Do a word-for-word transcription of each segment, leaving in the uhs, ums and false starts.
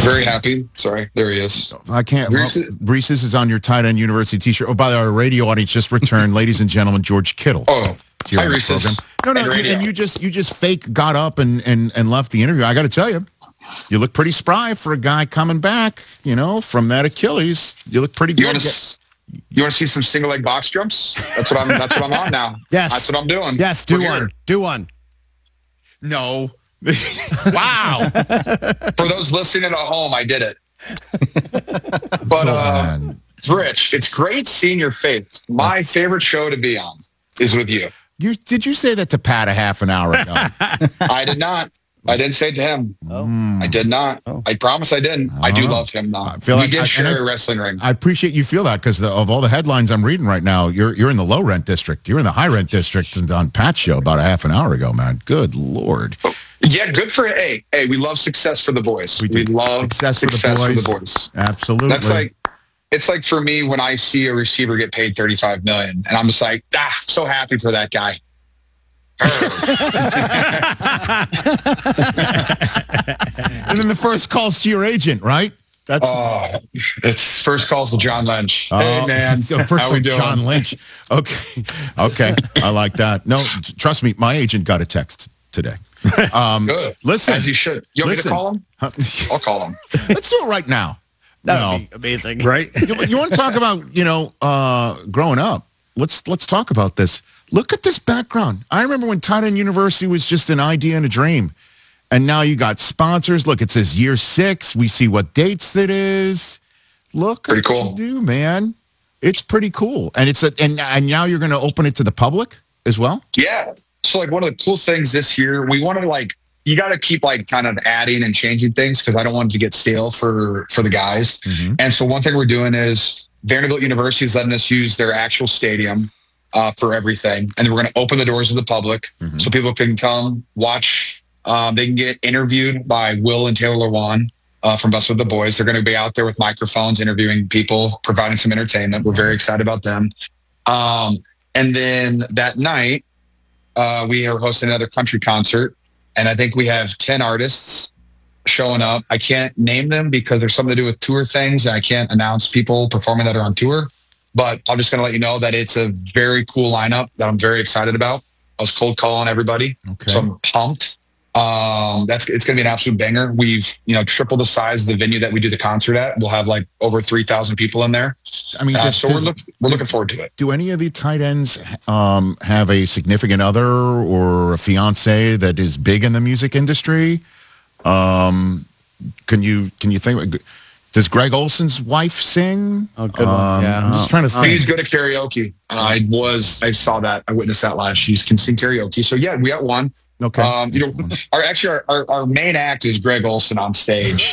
Very happy. Sorry, there he is. I can't. Well, Reese's is on your Tight End University T-shirt. Oh, by the way, our radio audience just returned, ladies and gentlemen, George Kittle. Oh, hi, Reese's. No, no, you, and you just you just fake got up and, and, and left the interview. I got to tell you, you look pretty spry for a guy coming back, you know, from that Achilles. You look pretty good. You want to, you want to see some single leg box jumps? That's what I'm. That's what I'm on now. Yes, that's what I'm doing. Yes, do We're one. Here. Do one. No. Wow. For those listening at home, I did it. But so, uh, Rich, it's great seeing your face. My favorite show to be on is with you. You did you say that to Pat a half an hour ago? I did not. I didn't say it to him. Oh. I did not. Oh. I promise I didn't. Oh. I do love him now. I feel we like did I, share a wrestling ring. I appreciate you feel that because of all the headlines I'm reading right now, you're you're in the low rent district. You're in the high rent district and on Pat's show about a half an hour ago, man. Good Lord. Oh. Yeah, good for hey, hey. We love success for the boys. We, we love success, success for, the for the boys. Absolutely. That's like it's like for me when I see a receiver get paid thirty-five million, and I'm just like, ah, so happy for that guy. And then the first call's to your agent, right? That's uh, it's first calls to John Lynch. Uh, hey man, first to John Lynch. Okay, okay, I like that. No, trust me, my agent got a text today. Um, Good. Listen, as you should. You want listen. me to call him? I'll call him. Let's do it right now. That would be amazing, right? you, you want to talk about you know uh, growing up? Let's let's talk about this. Look at this background. I remember when Tight End University was just an idea and a dream. And now you got sponsors. Look, it says year six. We see what dates that is. Look pretty what cool. you do, man. It's pretty cool. And it's a, and, and now you're going to open it to the public as well? Yeah. So like one of the cool things this year, we want to like, you got to keep like kind of adding and changing things because I don't want it to get stale for, for the guys. Mm-hmm. And so one thing we're doing is Vanderbilt University is letting us use their actual stadium uh, for everything. And then we're going to open the doors to the public mm-hmm. so people can come watch. Um, they can get interviewed by Will and Taylor Lewan uh, from Bust with the Boys. They're going to be out there with microphones, interviewing people, providing some entertainment. We're very excited about them. Um, and then that night, uh, we are hosting another country concert. And I think we have ten artists showing up. I can't name them because there's something to do with tour things. And I can't announce people performing that are on tour. But I'm just going to let you know that it's a very cool lineup that I'm very excited about. I was cold calling everybody. Okay. So I'm pumped. Um, that's it's going to be an absolute banger. We've you know tripled the size of the venue that we do the concert at. We'll have like over three thousand people in there. I mean, uh, just, so does, we're look, we're looking forward to it. Do any of the tight ends um, have a significant other or a fiance that is big in the music industry? Um, can you can you think? Does Greg Olson's wife sing? Oh, good one. Um, Yeah, I'm just trying to think. He's good at karaoke. I was I saw that. I witnessed that live. She can sing karaoke. So yeah, we got one. Okay. Um, you know, our actually our, our, our main act is Greg Olson on stage.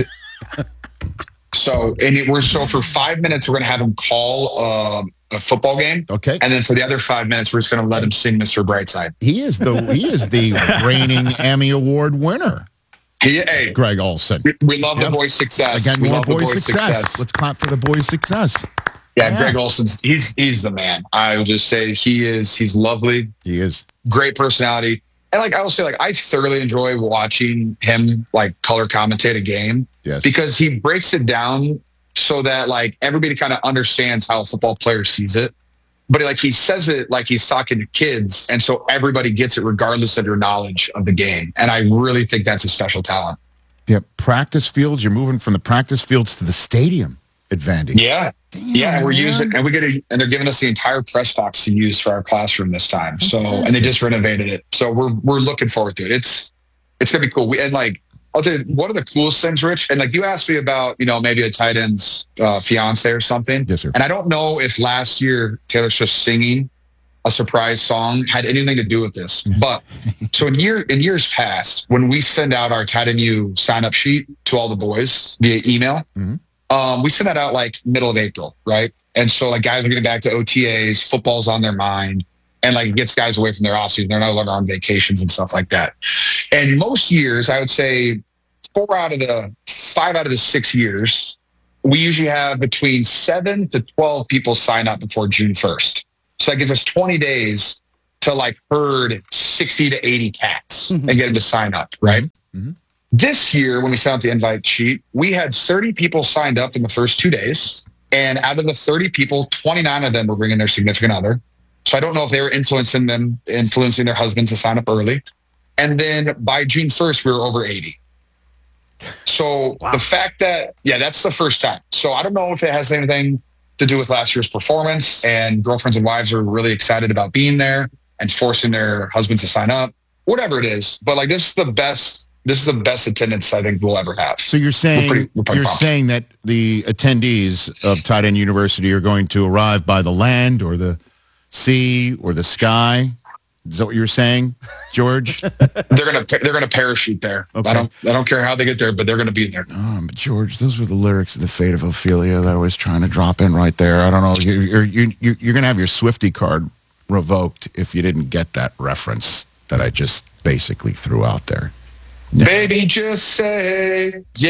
So and it, we're so for five minutes we're going to have him call uh, a football game. Okay. And then for the other five minutes we're just going to let him sing Mister Brightside. He is the he is the reigning Emmy Award winner. He, hey, Greg Olson. We, we love yep. the boys' success. Again, we more love boys' the boys' success. success. Let's clap for the boys' success. Yeah, yeah, Greg Olson's he's he's the man. I will just say he is. He's lovely. He is. Great personality. And like I will say, like I thoroughly enjoy watching him like color commentate a game. Yes. Because he breaks it down so that like everybody kind of understands how a football player sees it. But like he says it like he's talking to kids, and so everybody gets it regardless of their knowledge of the game. And I really think that's a special talent. Yeah, practice fields. You're moving from the practice fields to the stadium at Vandy. Yeah, Damn, yeah, and we're man. using, and we get, a, and they're giving us the entire press box to use for our classroom this time. Fantastic. So, and they just renovated it. So we're we're looking forward to it. It's it's gonna be cool. We and like I'll tell you one of the coolest things, Rich. And like you asked me about, you know, maybe a tight end's uh, fiance or something. Yes, sir. And I don't know if last year Taylor Swift singing a surprise song had anything to do with this. But so in year in years past, when we send out our Tight End U sign up sheet to all the boys via email, mm-hmm. um, we send that out like middle of April, right? And so like guys are getting back to O T As, football's on their mind, and like it gets guys away from their offseason. They're no longer on vacations and stuff like that. And most years, I would say four out of the five out of the six years, we usually have between seven to twelve people sign up before June first. So that gives us twenty days to like herd sixty to eighty cats mm-hmm. and get them to sign up, right? Mm-hmm. This year, when we sent out the invite sheet, we had thirty people signed up in the first two days. And out of the thirty people, twenty-nine of them were bringing their significant other. So I don't know if they were influencing them, influencing their husbands to sign up early. And then by June first, we were over eighty. So wow. The fact that, yeah, that's the first time. So I don't know if it has anything to do with last year's performance, and girlfriends and wives are really excited about being there and forcing their husbands to sign up, whatever it is. But like, this is the best. This is the best attendance I think we'll ever have. So you're saying we're pretty, we're pretty you're pumped. saying that the attendees of Tight End University are going to arrive by the land or the sea or the sky? Is that what you're saying, George? they're gonna they're gonna parachute there. Okay. I don't I don't care how they get there, but they're gonna be there. Oh, but George, those were the lyrics of The Fate of Ophelia that I was trying to drop in right there. I don't know. You're you're you're, you're gonna have your Swiftie card revoked if you didn't get that reference that I just basically threw out there. No. Baby, just say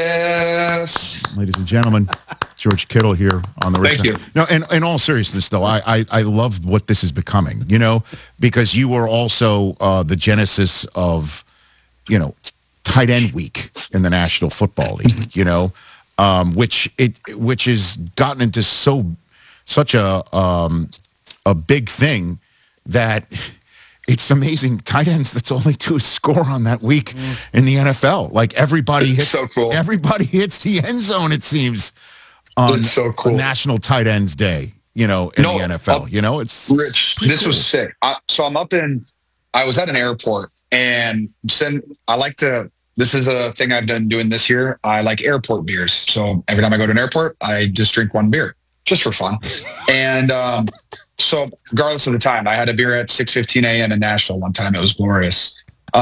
yes. Ladies and gentlemen, George Kittle here on the Thank Rich. you. No, in, in all seriousness, though, I, I, I love what this is becoming, you know, because you were also uh, the genesis of, you know, tight end week in the National Football League, you know, um, which it which has gotten into so such a um, a big thing that it's amazing. Tight ends, that's all they do is score on that week mm. in the N F L. Like everybody it's hits, so cool. everybody hits the end zone, it seems, on it's so cool. National Tight Ends Day, you know, in no, the N F L. Uh, you know, it's Rich, this cool. was sick. I, so I'm up in, I was at an airport, and send, I like to, this is a thing I've been doing this year. I like airport beers. So every time I go to an airport, I just drink one beer just for fun. and, um, So regardless of the time, I had a beer at six fifteen a.m. in Nashville one time. It was glorious.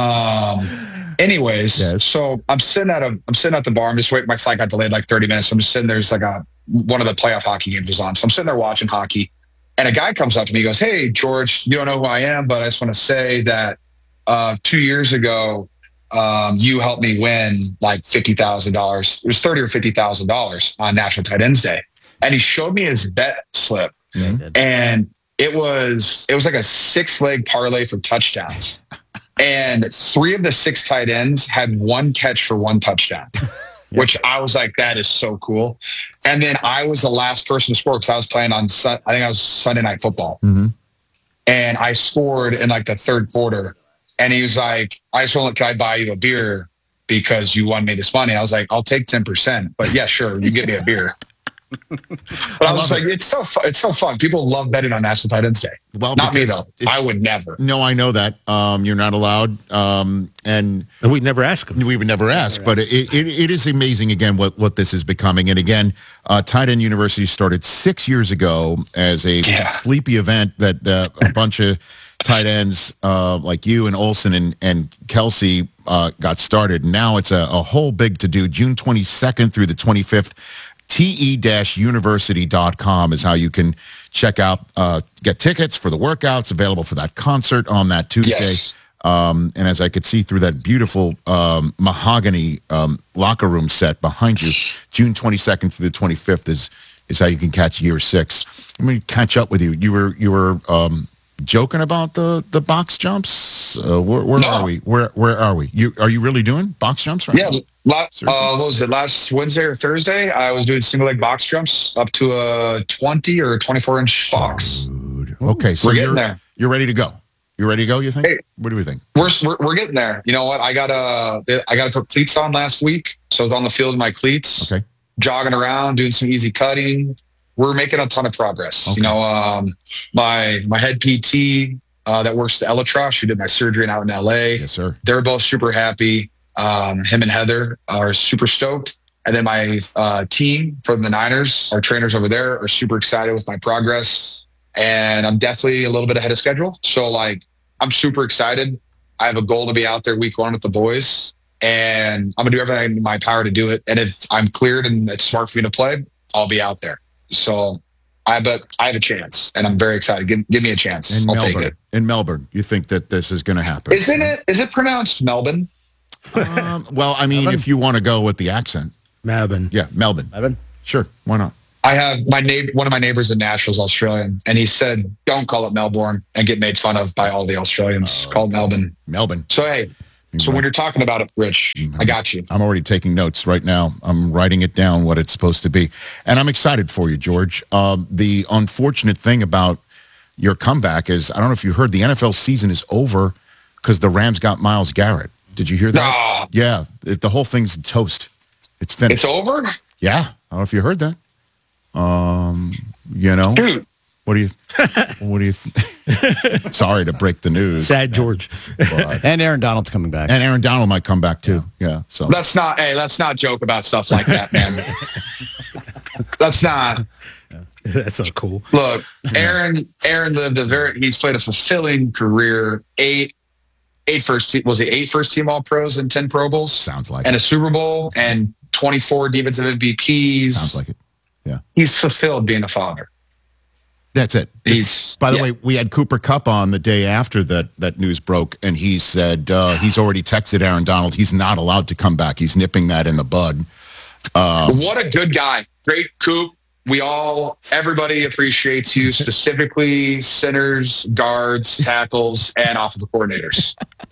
Um, anyways, yes. so I'm sitting at a, I'm sitting at the bar. I'm just waiting. My flight got delayed like thirty minutes. So I'm just sitting there. It's like a, one of the playoff hockey games was on. So I'm sitting there watching hockey, and a guy comes up to me. He goes, "Hey, George, you don't know who I am, but I just want to say that uh, two years ago, um, you helped me win like fifty thousand dollars. It was thirty or fifty thousand dollars on National Tight Ends Day." And he showed me his bet slip. Mm-hmm. And it was it was like a six leg parlay for touchdowns, and three of the six tight ends had one catch for one touchdown, yeah. which I was like, that is so cool. And then I was the last person to score because I was playing on sun, I think I was Sunday Night Football, mm-hmm. and I scored in like the third quarter. And he was like, "I just want to can I buy you a beer because you won me this money?" I was like, "I'll take ten percent, but yeah, sure, you get me a beer." But I, I was like, it. it's so fun. It's so fun. People love betting on National Tight Ends Day. Well, not me though. I would never. No, I know that. Um, you're not allowed. Um, and, and we'd never ask them. We would never ask. Never but ask. It, it, it is amazing again what, what this is becoming. And again, uh, Tight End University started six years ago as a yeah. sleepy event that uh, a bunch of tight ends uh, like you and Olsen and, and Kelsey uh, got started. Now it's a, a whole big to do. June twenty-second through the twenty-fifth. T E university dot com is how you can check out, uh, get tickets for the workouts available for that concert on that Tuesday. Yes. Um, and as I could see through that beautiful um, mahogany um, locker room set behind you, June twenty-second through the twenty-fifth is is how you can catch year six. Let me catch up with you. You were you were um, joking about the, the box jumps. Uh, where where no. are we? Where where are we? You are you really doing box jumps right yeah. now? Last, uh, what was it, last Wednesday or Thursday? I was doing single leg box jumps up to a twenty or twenty-four inch box. Dude. Okay, so we're getting you're, there. You're ready to go. You ready to go? You think? Hey, what do we think? We're, we're we're getting there. You know what? I got uh I got to put cleats on last week, so I was on the field in my cleats, okay, jogging around, doing some easy cutting. We're making a ton of progress. Okay. You know, um, my my head P T uh, that works at Elytros, who did my surgery out in L A. Yes, sir. They're both super happy. Um, him and Heather are super stoked. And then my uh, team from the Niners, our trainers over there, are super excited with my progress. And I'm definitely a little bit ahead of schedule. So, like, I'm super excited. I have a goal to be out there week one with the boys. And I'm going to do everything in my power to do it. And if I'm cleared and it's smart for me to play, I'll be out there. So I bet I have a chance. And I'm very excited. Give, give me a chance. In I'll Melbourne, take it. In Melbourne, you think that this is going to happen? Isn't it? Is it pronounced Melbourne? um, well, I mean, Melbourne? If you want to go with the accent. Melbourne. Yeah, Melbourne. Melbourne. Sure, why not? I have my neighbor, one of my neighbors in Nashville's Australian, and he said, don't call it Melbourne and get made fun of by all the Australians. Uh, call it Melbourne. Melbourne. So, hey, So when you're talking about it, Rich, I got you. I'm already taking notes right now. I'm writing it down, what it's supposed to be. And I'm excited for you, George. Uh, the unfortunate thing about your comeback is, I don't know if you heard, the N F L season is over because the Rams got Myles Garrett. Did you hear that? No. Yeah. It, the whole thing's toast. It's finished. It's over? Yeah. I don't know if you heard that. Um, you know? Dude. What do you, what do you, th- sorry to break the news. Sad George. But, And Aaron Donald's coming back. and Aaron Donald might come back too. Yeah. So Let's not, hey, let's not joke about stuff like that, man. Let's not. That's not cool. Look, Aaron, Aaron lived a very, he's played a fulfilling career. Eight, eight first team, was it eight first team All Pros and ten Pro Bowls? sounds like And it. a Super Bowl and twenty-four defensive M V Ps. Sounds like it. Yeah. He's fulfilled being a father. That's it. He's, By the yeah. way, we had Cooper Kupp on the day after that, that news broke, and he said uh, he's already texted Aaron Donald. He's not allowed to come back. He's nipping that in the bud. Um, What a good guy. Great Coop. We all, everybody appreciates you, specifically centers, guards, tackles, and offensive coordinators.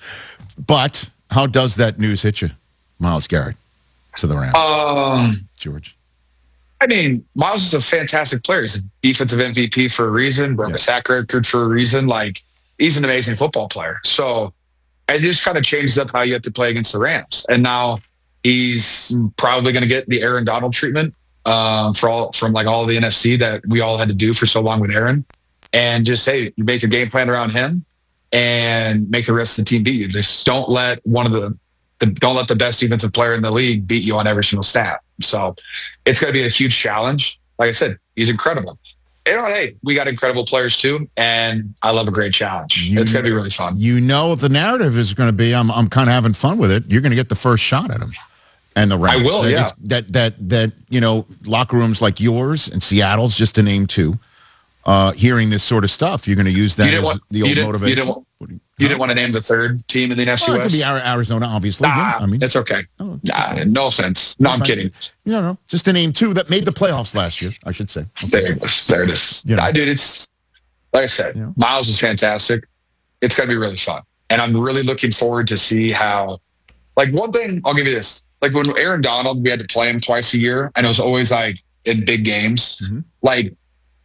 but how does that news hit you, Myles Garrett, to the Rams, Um, George? I mean, Miles is a fantastic player. He's a defensive M V P for a reason, broke Yeah. a sack record for a reason. Like, he's an amazing football player. So it just kind of changes up how you have to play against the Rams. And now he's probably going to get the Aaron Donald treatment um, for all from like all the N F C that we all had to do for so long with Aaron. And just say you make your game plan around him and make the rest of the team beat you. Just don't let one of the, the don't let the best defensive player in the league beat you on every single snap. So it's going to be a huge challenge. Like I said, he's incredible. You know, hey, we got incredible players too, and I love a great challenge. You- it's going to be really fun. You know the narrative is going to be, I'm, I'm kind of having fun with it. You're going to get the first shot at him. And the Rams. I will, That- yeah. it's- That, that, that, you know, locker rooms like yours and Seattle's, just to name two, uh, hearing this sort of stuff, you're going to use that You didn't as want- the you old didn't- you motivation. didn't want- What do you- You didn't want to name the third team in the N F C Well, it could West? be Ari- Arizona, obviously. Nah, yeah. I mean, it's okay. Oh, Nah, no offense. No, I'm fine. kidding. you know, just to name two that made the playoffs last year, I should say. There it is. There it is. You know. I did. It's like I said, Yeah. Miles is fantastic. It's going to be really fun. And I'm really looking forward to see how, like one thing, I'll give you this. Like when Aaron Donald, we had to play him twice a year and it was always like in big games. Mm-hmm. Like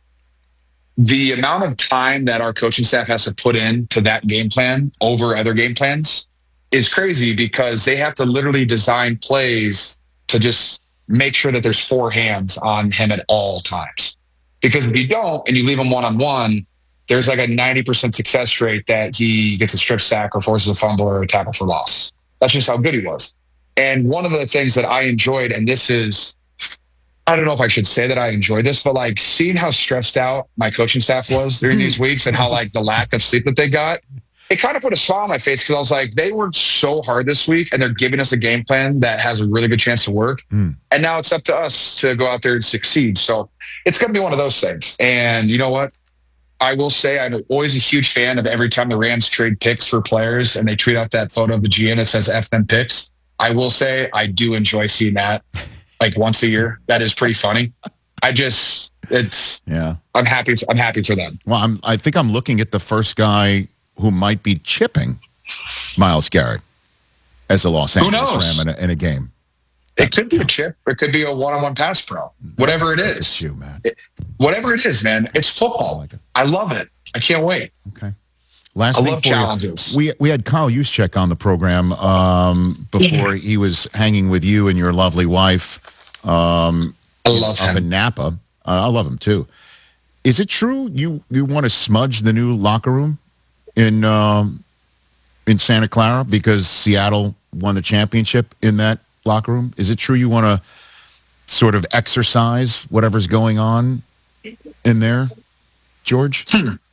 the amount of time that our coaching staff has to put into that game plan over other game plans is crazy because they have to literally design plays to just make sure that there's four hands on him at all times. Because if you don't and you leave him one-on-one, there's like a ninety percent success rate that he gets a strip sack or forces a fumble or a tackle for loss. That's just how good he was. And one of the things that I enjoyed, and this is, I don't know if I should say that I enjoyed this, but like seeing how stressed out my coaching staff was during these weeks and how like the lack of sleep that they got, it kind of put a smile on my face because I was like, they worked so hard this week and they're giving us a game plan that has a really good chance to work. Mm. And now it's up to us to go out there and succeed. So it's going to be one of those things. And you know what? I will say I'm always a huge fan of every time the Rams trade picks for players and they tweet out that photo of the G M that says F them picks. I will say I do enjoy seeing that like once a year. That is pretty funny. I just, it's, Yeah. I'm happy. I'm happy for them. Well, I'm, I think I'm looking at the first guy who might be chipping Myles Garrett as a Los Who Angeles knows? Ram in a, in a game. It could be a chip. It could be a one-on-one pass pro. Whatever it It's is. you, man. It- whatever it is, man. It's I football. like it. I love it. I can't wait. Okay. Last I thing love for you. challenges. We we had Kyle Juszczyk on the program um, before he was hanging with you and your lovely wife um, I love up him. in Napa. Uh, I love him too. Is it true you you want to smudge the new locker room in um, in Santa Clara because Seattle won the championship in that locker room? Is it true you want to sort of exercise whatever's going on in there, George?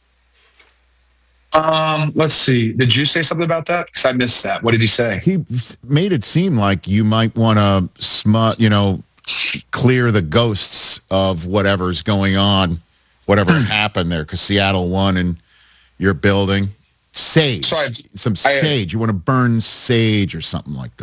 Um, let's see. Did you say something about that? Because I missed that. What did he say? He made it seem like you might want to smut, you know, clear the ghosts of whatever's going on, whatever happened there, because Seattle won and you're building sage, So I- some I- sage. You want to burn sage or something like that.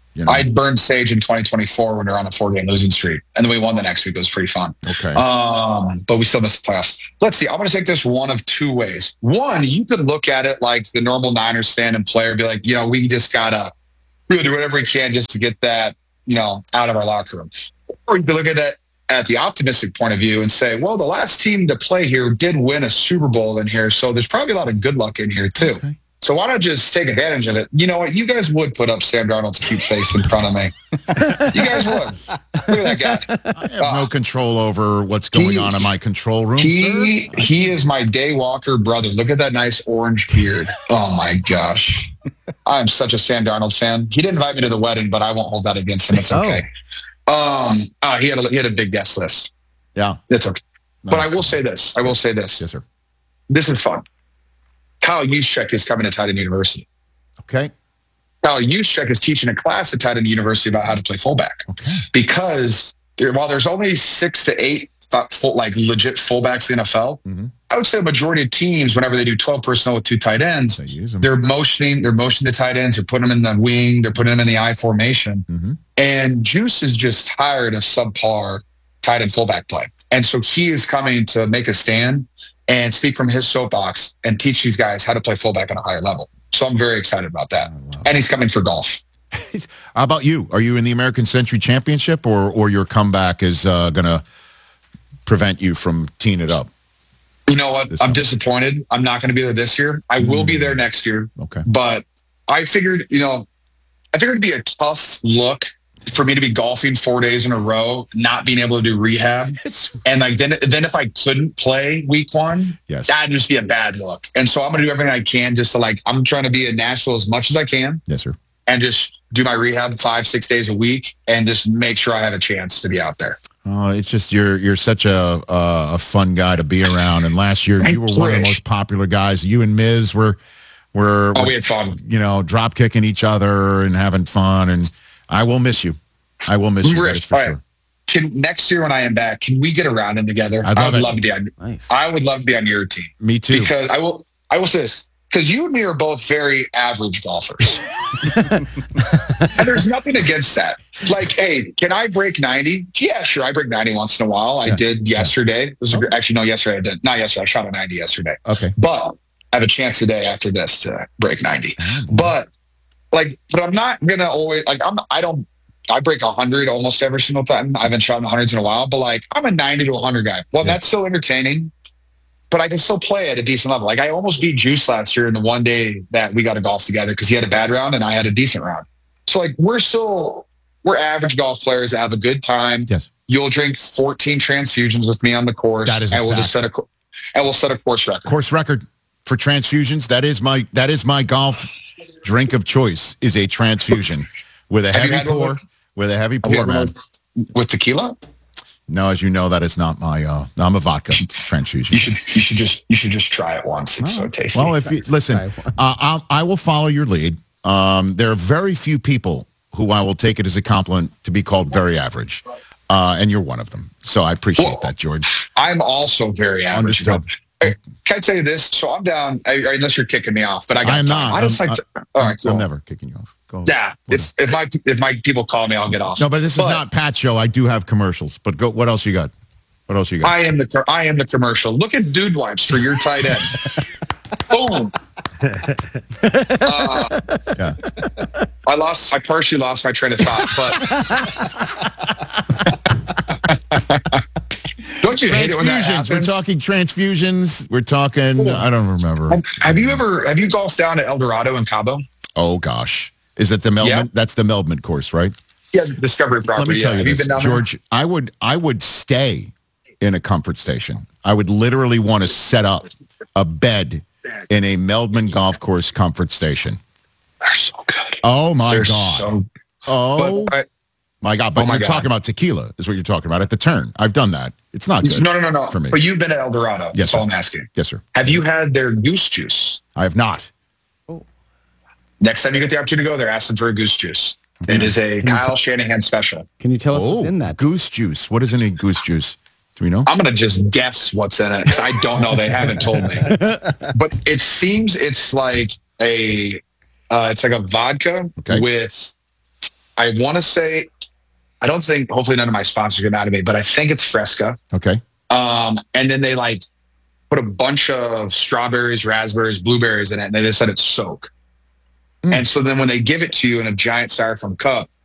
You know? I burned Sage in twenty twenty-four when we were on a four-game losing streak, and then we won the next week. It was pretty fun. Okay. Um, but we still missed the playoffs. Let's see. I'm going to take this one of two ways. One, you could look at it like the normal Niners fan and player, be like, you know, we just got to really do whatever we can just to get that, you know, out of our locker room. Or you could look at it at the optimistic point of view and say, well, the last team to play here did win a Super Bowl in here, so there's probably a lot of good luck in here too. Okay. So why not just take advantage of it? You know what? You guys would put up Sam Darnold's cute face in front of me. You guys would. Look at that guy. I have uh, no control over what's going on in my control room, He sir. he is my Day Walker brother. Look at that nice orange beard. Oh, my gosh. I'm such a Sam Darnold fan. He didn't invite me to the wedding, but I won't hold that against him. It's okay. Oh. Um, uh, he, had a, he had a big guest list. Yeah. It's okay. Nice. But I will say this. I will say this. Yes, sir. This is fun. Kyle Juszczyk is coming to Titan University. Okay. Kyle Juszczyk is teaching a class at Titan University about how to play fullback. Okay. Because there, while there's only six to eight full, like legit fullbacks in the N F L, mm-hmm. I would say a majority of teams, whenever they do twelve personnel with two tight ends, they use them. they're motioning, they're motioning the tight ends, they're putting them in the wing, they're putting them in the I formation. Mm-hmm. And Juice is just tired of subpar tight end fullback play. And so he is coming to make a stand and speak from his soapbox and teach these guys how to play fullback on a higher level. So I'm very excited about that. And he's coming for golf. How about you? Are you in the American Century Championship, or or your comeback is uh, going to prevent you from teeing it up? You know what? I'm disappointed. I'm not going to be there this year. I will mm. be there next year. Okay. But I figured, you know, I figured it'd be a tough look for me to be golfing four days in a row, not being able to do rehab. And like then then if I couldn't play week one, yes. that'd just be a bad look. And so I'm going to do everything I can just to like, I'm trying to be in Nashville as much as I can. Yes, sir. And just do my rehab five, six days a week and just make sure I have a chance to be out there. Oh, it's just you're you're such a uh, a fun guy to be around. And last year you were one of the most popular guys. You and Miz were were, oh, were we had fun. You know, drop kicking each other and having fun. And I will miss you. I will miss you. Rich, for right. sure. Can, next year when I am back, can we get a round in together? I'd love I would it. love to be on. Nice. I would love to be on your team. Me too. Because I will. I will say this. Because you and me are both very average golfers. And there's nothing against that. Like, hey, can I break ninety? Yeah, sure. I break ninety once in a while. I yeah. did yesterday. It was a, actually, no, yesterday I did. Not yesterday. I shot a ninety yesterday. Okay. But I have a chance today after this to break ninety. Oh, but, like, but I'm not going to always, like, I'm, I don't, I break one hundred almost every single time. I haven't shot in hundreds in a while. But, like, I'm a ninety to one hundred guy. Well, yeah. That's still entertaining. But I can still play at a decent level. Like I almost beat Juice last year in the one day that we got to golf together because he had a bad round and I had a decent round. So like we're still, we're average golf players that have a good time. Yes. You'll drink fourteen transfusions with me on the course. That is a and we'll fact. just set a, and we'll set a course record. Course record for transfusions. That is my, that is my golf drink of choice is a transfusion with a heavy pour, with, with a heavy pour, man. With tequila? No, as you know, that is not my. Uh, I'm a vodka transfusion. You should, you should just, you should just try it once. It's oh. so tasty. Well, if you listen, uh, I'll, I will follow your lead. Um, there are very few people who I will take it as a compliment to be called very average, uh, and you're one of them. So I appreciate well, that, George. I'm also very average. Understood. Hey, can I tell you this? So I'm down. I, unless you're kicking me off, but I got. I'm time. not. I just I'm, like. To, I'm, all right, cool. I'm never kicking you off. Go. Yeah, if, if my if my people call me, I'll get off. No, but this is but, not Pat's show. I do have commercials. But go. What else you got? What else you got? I am the I am the commercial. Look at Dude Wipes for your tight end. Boom. Uh, yeah. I lost. I partially lost my train of thought, but don't you hate it when that happens? We're talking transfusions. We're talking. Cool. I don't remember. Have, have you ever have you golfed down at El Dorado in Cabo? Oh gosh, is it the Meldman? Yeah. That's the Meldman course, right? Yeah, Discovery property. Let me tell yeah. you have this, you been down George. There? I would I would stay in a comfort station. I would literally want to set up a bed in a Meldman golf course comfort station. They're so good. Oh my They're God. So, oh but, my God. But oh my you're God. talking about tequila is what you're talking about at the turn. I've done that. It's not good. No, no, no, no. For me. But you've been at El Dorado. Yes, That's sir. all I'm asking. Yes, sir. Have you had their goose juice? I have not. Next time you get the opportunity to go there, ask them for a goose juice. Mm-hmm. It is a Can Kyle t- Shanahan special. Can you tell us oh, what's in that? Goose juice. What is in a goose juice? Do we know? I'm going to just guess what's in it because I don't know. They haven't told me. But it seems it's like a, uh, it's like a vodka okay. with, I want to say, I don't think, hopefully none of my sponsors get mad at me, but I think it's Fresca. Okay. Um, and then they like put a bunch of strawberries, raspberries, blueberries in it, and they just said it's soak. Mm. And so then when they give it to you in a giant styrofoam cup,